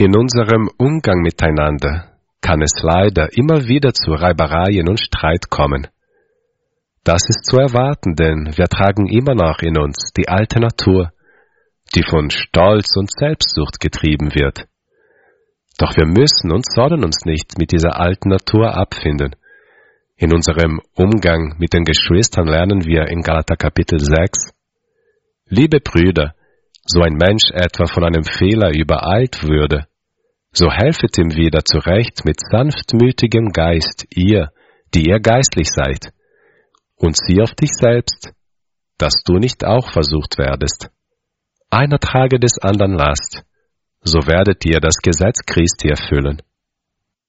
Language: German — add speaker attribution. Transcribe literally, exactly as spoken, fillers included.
Speaker 1: In unserem Umgang miteinander kann es leider immer wieder zu Reibereien und Streit kommen. Das ist zu erwarten, denn wir tragen immer noch in uns die alte Natur, die von Stolz und Selbstsucht getrieben wird. Doch wir müssen und sollen uns nicht mit dieser alten Natur abfinden. In unserem Umgang mit den Geschwistern lernen wir in Galater Kapitel sechs: Liebe Brüder, so ein Mensch etwa von einem Fehler übereilt würde, so helfet ihm wieder zurecht mit sanftmütigem Geist, ihr, die ihr geistlich seid, und sieh auf dich selbst, dass du nicht auch versucht werdest. Einer trage des andern Last, so werdet ihr das Gesetz Christi erfüllen.